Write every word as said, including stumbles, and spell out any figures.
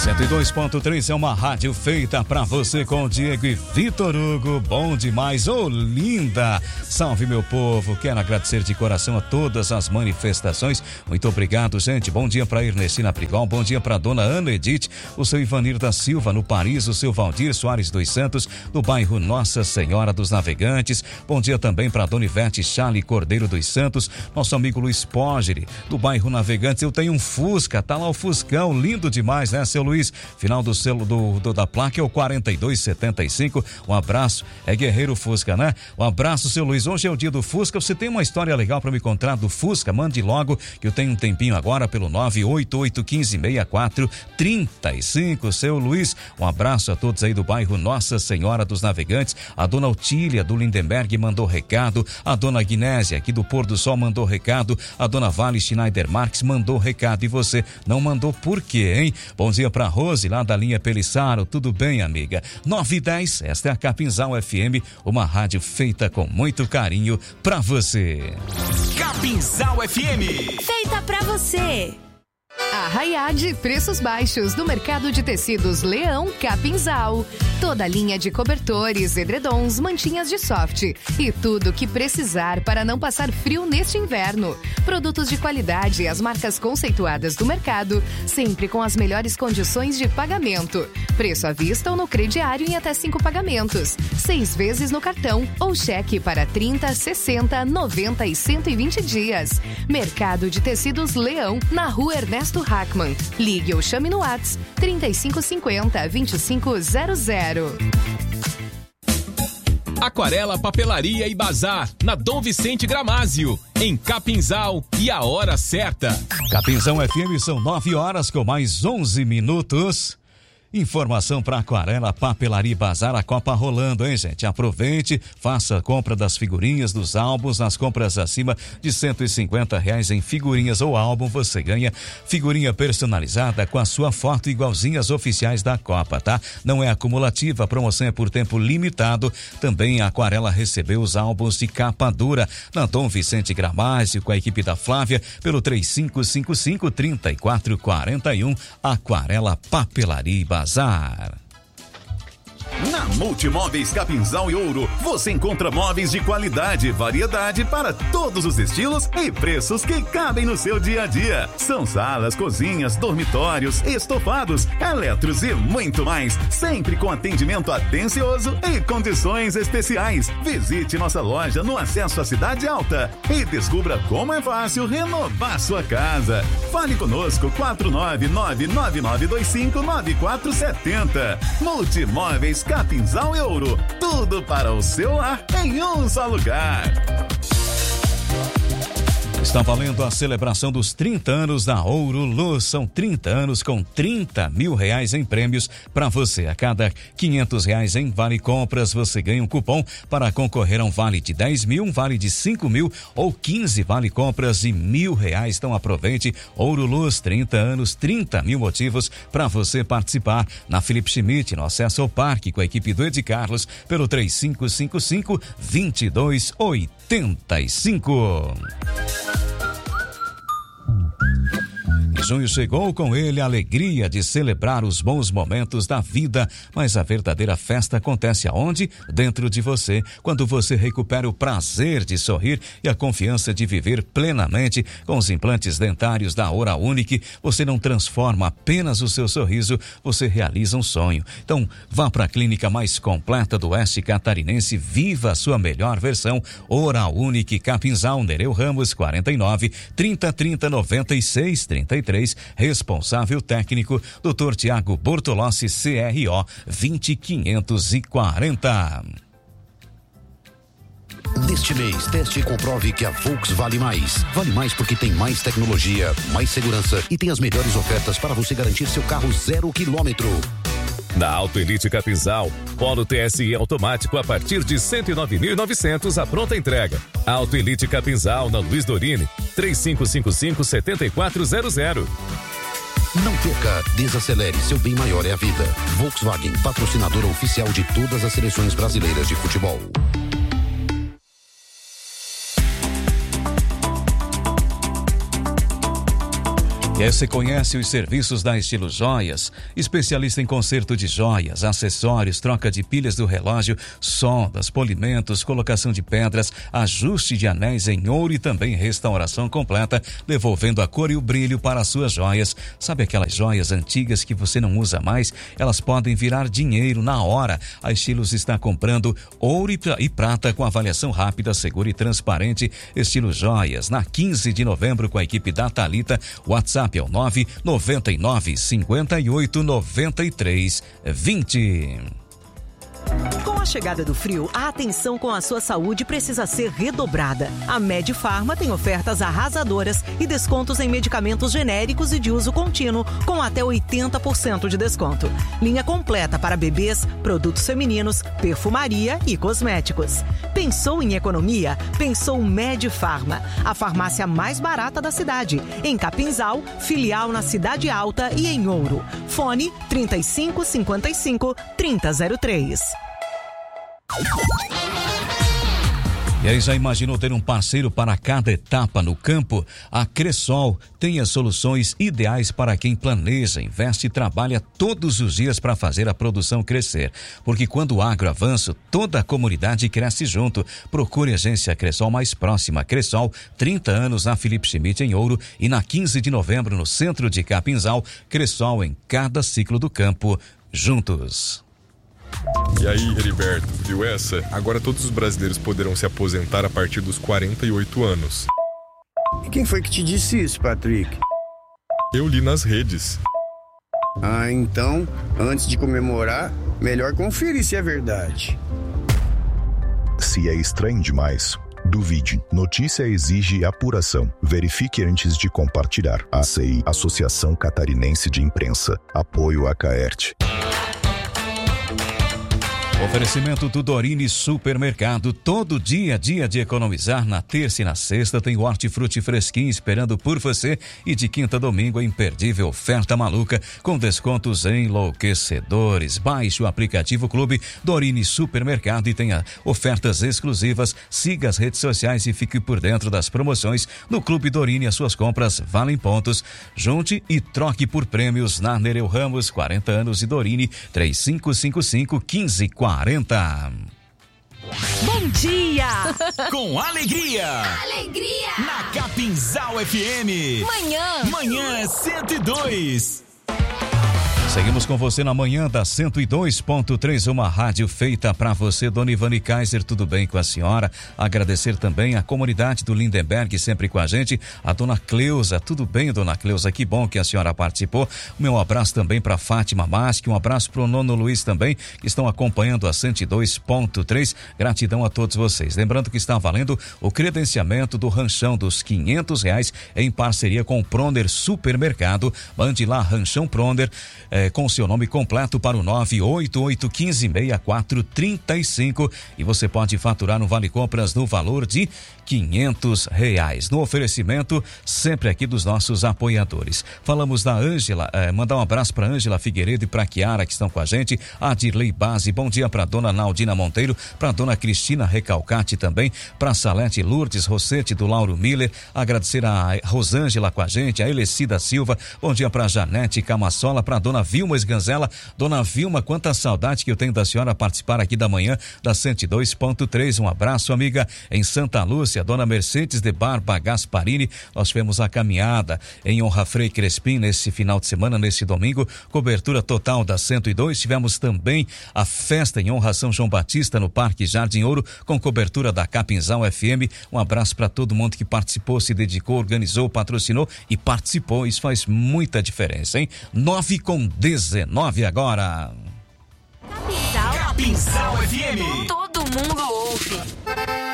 cento e dois ponto três é uma rádio feita pra você com Diego e Vitor Hugo. Bom demais, ô oh, linda! Salve, meu povo, quero agradecer de coração a todas as manifestações. Muito obrigado, gente. Bom dia pra Ernestina Prival, bom dia pra dona Ana Edith, o seu Ivanir da Silva no Paris, o seu Valdir Soares dos Santos, no bairro Nossa Senhora dos Navegantes. Bom dia também pra dona Ivete Chale Cordeiro dos Santos, nosso amigo Luiz Pogeri, do bairro Navegantes. Eu tenho um Fusca, tá lá o Fuscão, lindo demais, né, seu Luiz? Final do selo do, do da placa é o quarenta e dois setenta e cinco. Um abraço, é Guerreiro Fusca, né? Um abraço, seu Luiz. Hoje é o dia do Fusca. Você tem uma história legal para me contar do Fusca? Mande logo, que eu tenho um tempinho agora pelo nove oito oito um cinco seis quatro três cinco. Seu Luiz, um abraço a todos aí do bairro Nossa Senhora dos Navegantes. A dona Otília do Lindenberg mandou recado. A dona Guinésia aqui do Pôr do Sol mandou recado. A dona Vale Schneider Marques mandou recado. E você não mandou por quê, hein? Bom dia pra Rose, lá da linha Pelissaro. Tudo bem, amiga? nove e dez, esta é a Capinzal F M, uma rádio feita com muito carinho pra você. Capinzal F M, feita pra você. Arraiá de preços baixos no mercado de tecidos Leão Capinzal. Toda a linha de cobertores, edredons, mantinhas de soft e tudo o que precisar para não passar frio neste inverno. Produtos de qualidade e as marcas conceituadas do mercado, sempre com as melhores condições de pagamento. Preço à vista ou no crediário em até cinco pagamentos. Seis vezes no cartão ou cheque para trinta, sessenta, noventa e cento e vinte dias. Mercado de tecidos Leão, na rua Ernesto Hackman. Ligue ou chame no WhatsApp trinta e cinco cinquenta, vinte e cinco zero zero. Aquarela Papelaria e Bazar, na Dom Vicente Gramásio, em Capinzal, e a hora certa. Capinzal F M, são nove horas com mais onze minutos. Informação para Aquarela Papelaria e Bazar, a Copa rolando, hein, gente? Aproveite, faça a compra das figurinhas dos álbuns. Nas compras acima de cento e cinquenta reais em figurinhas ou álbum, você ganha figurinha personalizada com a sua foto igualzinha às oficiais da Copa, tá? Não é acumulativa, a promoção é por tempo limitado. Também a Aquarela recebeu os álbuns de capa dura na Dom Vicente Gramásio com a equipe da Flávia pelo três cinco cinco cinco, três quatro quatro um. Aquarela Papelaria e Bazar. Bazar. Na Multimóveis Capinzal e Ouro, você encontra móveis de qualidade, variedade para todos os estilos e preços que cabem no seu dia a dia. São salas, cozinhas, dormitórios, estofados, eletros e muito mais, sempre com atendimento atencioso e condições especiais. Visite nossa loja no acesso à Cidade Alta e descubra como é fácil renovar sua casa. Fale conosco, quatro nove nove, nove nove dois cinco, nove quatro sete zero. Multimóveis Capinzal e Ouro, tudo para o seu lar em um só lugar. Está valendo a celebração dos trinta anos da Ouro Luz. São trinta anos com trinta mil reais em prêmios para você. A cada quinhentos reais em vale compras, você ganha um cupom para concorrer a um vale de dez mil, um vale de cinco mil ou quinze vale compras de mil reais. Então aproveite. Ouro Luz, trinta anos, trinta mil motivos para você participar. Na Felipe Schmidt, no acesso ao parque com a equipe do Ed Carlos, pelo três cinco cinco cinco, dois dois oito cinco. E junho chegou, com ele a alegria de celebrar os bons momentos da vida, mas a verdadeira festa acontece aonde? Dentro de você, quando você recupera o prazer de sorrir e a confiança de viver plenamente. Com os implantes dentários da Oral Unique, você não transforma apenas o seu sorriso, você realiza um sonho. Então, vá para a clínica mais completa do Oeste Catarinense, viva a sua melhor versão. Oral Unique, Capinzal, Nereu Ramos, quarenta e nove, trinta, trinta, noventa e seis, trinta e três. Responsável técnico, doutor Tiago Bortolossi, C R O vinte quinhentos e quarenta. Neste mês, teste e comprove que a Volks vale mais. Vale mais porque tem mais tecnologia, mais segurança e tem as melhores ofertas para você garantir seu carro zero quilômetro. Na Auto Elite Capinzal, Polo T S I automático a partir de cento e nove mil e novecentos a pronta entrega. Auto Elite Capinzal, na Luiz Dorini, três cinco cinco cinco, sete quatro zero zero. Não perca, desacelere, seu bem maior é a vida. Volkswagen, patrocinadora oficial de todas as seleções brasileiras de futebol. E aí você conhece os serviços da Estilo Joias, especialista em conserto de joias, acessórios, troca de pilhas do relógio, soldas, polimentos, colocação de pedras, ajuste de anéis em ouro e também restauração completa, devolvendo a cor e o brilho para as suas joias. Sabe aquelas joias antigas que você não usa mais? Elas podem virar dinheiro na hora. A Estilos está comprando ouro e prata com avaliação rápida, segura e transparente. Estilo Joias, na quinze de novembro com a equipe da Thalita. WhatsApp é o nove nove nove, cinco oito, nove três dois zero. Com a chegada do frio, a atenção com a sua saúde precisa ser redobrada. A Medifarma tem ofertas arrasadoras e descontos em medicamentos genéricos e de uso contínuo, com até oitenta por cento de desconto. Linha completa para bebês, produtos femininos, perfumaria e cosméticos. Pensou em economia? Pensou Medifarma, a farmácia mais barata da cidade. Em Capinzal, filial na Cidade Alta e em Ouro. Fone trinta e cinco, cinquenta e cinco, trinta zero três. E aí, já imaginou ter um parceiro para cada etapa no campo? A Cressol tem as soluções ideais para quem planeja, investe e trabalha todos os dias para fazer a produção crescer. Porque quando o agro avança, toda a comunidade cresce junto. Procure a agência Cressol mais próxima. Cressol, trinta anos na Felipe Schmidt em Ouro e na quinze de novembro no centro de Capinzal. Cressol em cada ciclo do campo, juntos. E aí, Heriberto, viu essa? Agora todos os brasileiros poderão se aposentar a partir dos quarenta e oito anos. E quem foi que te disse isso, Patrick? Eu li nas redes. Ah, então, antes de comemorar, melhor conferir se é verdade. Se é estranho demais, duvide. Notícia exige apuração. Verifique antes de compartilhar. A C I, Associação Catarinense de Imprensa. Apoio a Caert. Oferecimento do Dorini Supermercado. Todo dia, dia de economizar. Na terça e na sexta tem o hortifruti fresquinho esperando por você. E de quinta a domingo a imperdível oferta maluca com descontos enlouquecedores. Baixe o aplicativo Clube Dorini Supermercado e tenha ofertas exclusivas. Siga as redes sociais e fique por dentro das promoções no Clube Dorini. As suas compras valem pontos. Junte e troque por prêmios na Nereu Ramos, quarenta anos e Dorini, três cinco cinco cinco, um cinco quatro quarenta. Bom dia! Com alegria! Alegria! Na Capinzal F M. Manhã! Manhã cento e dois. Seguimos com você na manhã da cento e dois ponto três, uma rádio feita para você. Dona Ivane Kaiser, tudo bem com a senhora? Agradecer também a comunidade do Lindenberg, sempre com a gente. A dona Cleusa, tudo bem, dona Cleusa? Que bom que a senhora participou. O meu abraço também para Fátima Masque, um abraço para o Nono Luiz também, que estão acompanhando a cento e dois ponto três. Gratidão a todos vocês. Lembrando que está valendo o credenciamento do Ranchão dos quinhentos reais em parceria com o Pronder Supermercado. Mande lá, Ranchão Pronder, É, com seu nome completo para o nove oito oito um cinco, seis quatro três cinco e você pode faturar no Vale Compras no valor de quinhentos reais. No oferecimento, sempre aqui dos nossos apoiadores. Falamos da Ângela, eh, mandar um abraço para Ângela Figueiredo e para Kiara que estão com a gente. A Dirley Base, bom dia para dona Naldina Monteiro, para dona Cristina Recalcati também, para Salete Lourdes Rossetti do Lauro Miller. Agradecer a Rosângela com a gente, a Elecida Silva, bom dia para Janete Camassola, para dona Vilma Esganzela. Dona Vilma, quanta saudade que eu tenho da senhora participar aqui da manhã da cento e dois ponto três. Um abraço, amiga. Em Santa Lúcia, dona Mercedes de Barba Gasparini, nós tivemos a caminhada em honra a Frei Crespim nesse final de semana, nesse domingo, cobertura total da cento e dois. Tivemos também a festa em honra a São João Batista no Parque Jardim Ouro, com cobertura da Capinzal F M. Um abraço para todo mundo que participou, se dedicou, organizou, patrocinou e participou. Isso faz muita diferença, hein? nove com dezenove agora. Capinzal, Capinzal F M. Todo mundo ouve.